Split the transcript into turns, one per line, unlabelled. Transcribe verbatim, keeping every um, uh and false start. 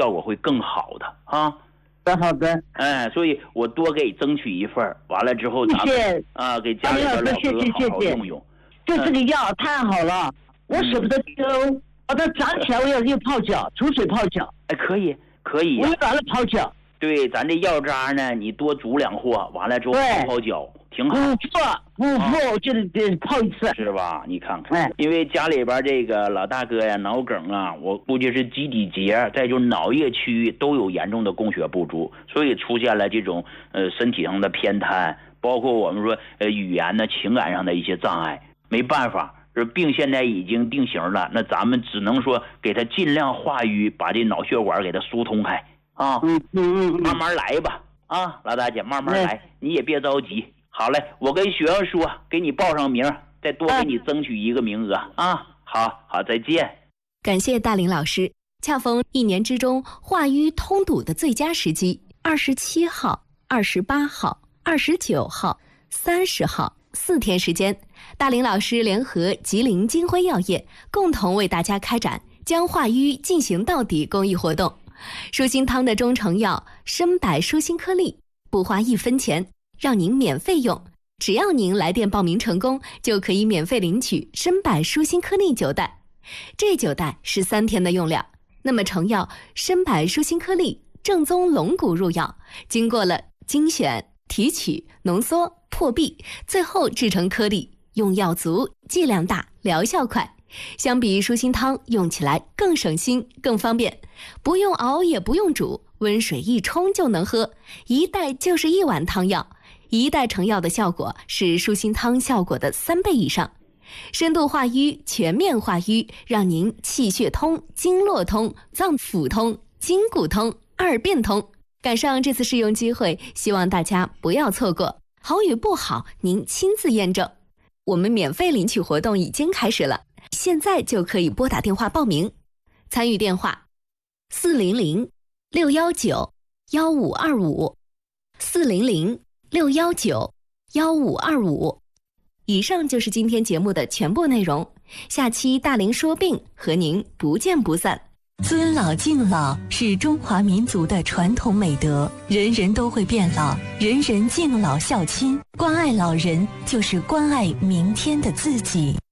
效果会更好的啊。
好的好的，
哎，所以我多给争取一份，完了之后咱们啊给家里边老哥好好用用。
就这个药太好了，我舍不得丢，把它长起来，我要用泡脚，煮水泡脚。
哎，可以可以、
啊，我用完了泡脚。
对，咱这药渣呢，你多煮两货，完了之后泡泡脚，挺好。
五副五副，就得泡一次，
是吧？你看看，哎、因为家里边这个老大哥呀，脑梗啊，我估计是基底节，再就脑叶区域都有严重的供血不足，所以出现了这种呃身体上的偏瘫，包括我们说呃语言呢、情感上的一些障碍。没办法，这病现在已经定型了，那咱们只能说给他尽量化瘀，把这脑血管给他疏通开啊。
嗯嗯嗯，
慢慢来吧，啊，老大姐，慢慢来，嗯、你也别着急。好嘞，我跟学生说，给你报上名，再多给你争取一个名额、嗯、啊。好好，再见。
感谢大林老师，恰逢一年之中化瘀通堵的最佳时机，二十七号、二十八号、二十九号、三十号。四天时间，大林老师联合吉林金辉药业共同为大家开展将化瘀进行到底公益活动。舒心汤的中成药参柏舒心颗粒，不花一分钱，让您免费用。只要您来电报名成功，就可以免费领取参柏舒心颗粒九袋。这九袋是三天的用量。那么成药参柏舒心颗粒正宗龙骨入药，经过了精选、提取、浓缩、破壁，最后制成颗粒，用药足，剂量大，疗效快。相比舒心汤，用起来更省心更方便，不用熬也不用煮，温水一冲就能喝，一袋就是一碗汤药。一袋成药的效果是舒心汤效果的三倍以上，深度化瘀，全面化瘀，让您气血通、经络通、脏腑通、筋骨通，二便通。赶上这次试用机会，希望大家不要错过，好与不好您亲自验证。我们免费领取活动已经开始了，现在就可以拨打电话报名。参与电话四零零六一九一五二五 四零零六一九一五二五。以上就是今天节目的全部内容，下期大林说病和您不见不散。
尊老敬老是中华民族的传统美德，人人都会变老，人人敬老孝亲，关爱老人就是关爱明天的自己。